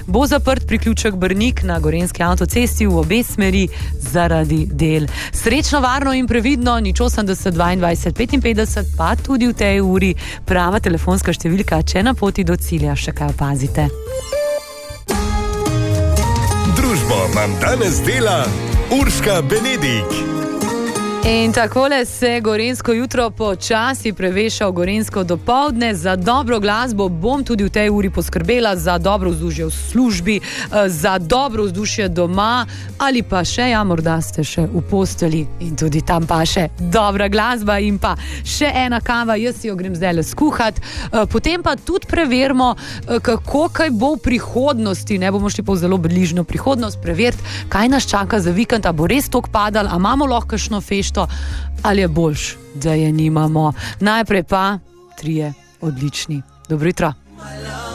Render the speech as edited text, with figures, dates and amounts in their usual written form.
bo zaprt priključek Brnik na Gorenjski avtocesti v obe smeri zaradi del. Srečno, varno in previdno, 080 22 55, pa tudi v tej uri prava telefonska številka, če na poti do cilja še kaj opazite. Družbo vam danes dela Urška Benedik. In takole se gorenjsko jutro počasi preveša v gorenjsko dopoldne. Za dobro glasbo bom tudi v tej uri poskrbela, za dobro vzdušje v službi, za dobro vzdušje doma ali pa še, morda ste še v posteli in tudi tam pa še dobra glasba in pa še ena kava, jaz si jo grem zdaj le skuhat. Potem pa tudi preverimo, kako kaj bo v prihodnosti, ne bomo šli pa v zelo bližnjo prihodnost, preveriti, kaj nas čaka za vikend, a bo res tok padal, a imamo lahko kakšno fešto, ali je boljš, da je nimamo. Najprej pa 3 odlični. Dobro jutro.